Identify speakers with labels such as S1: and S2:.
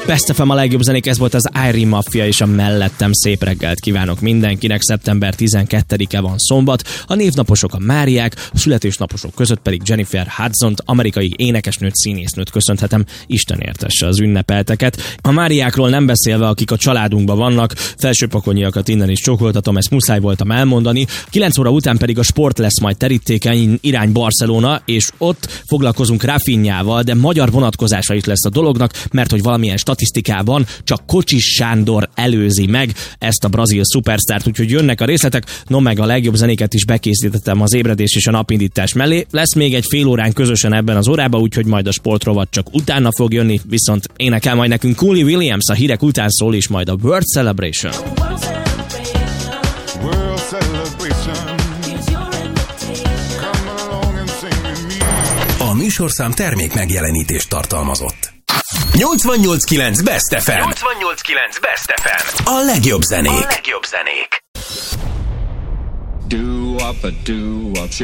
S1: Best FM a legjobb zenék, ez volt az Irie Mafia és a Mellettem. Szép reggelt kívánok mindenkinek, szeptember 12-e van szombat, a névnaposok a Máriák, a születésnaposok között pedig Jennifer Hudson-t, amerikai énekesnőt, színésznőt köszönhetem, Isten értesse az ünnepelteket. A Máriákról nem beszélve, akik a családunkban vannak, felsőpakonyiakat innen is csókoltatom, ezt muszáj voltam elmondani. 9 óra után pedig a sport lesz majd terítékeny, irány Barcelona, és ott foglalkozunk Rafinhával, de magyar vonatkozása is lesz a dolognak, mert hogy valamilyen statisztikában csak Kocsis Sándor előzi meg ezt a brazil szupersztárt, úgyhogy jönnek a részletek, no meg a legjobb zenéket is bekészítettem az ébredés és a napindítás mellé. Lesz még egy fél órán közösen ebben az órában, úgyhogy majd a sportrovat csak utána fog jönni, viszont énekel majd nekünk Cooley Williams, a hírek után szól is majd a World Celebration.
S2: A műsorszám termék megjelenítést tartalmazott. 88.9 Best FM. 88.9 Best FM. A legjobb zenék.
S3: Do up a do up.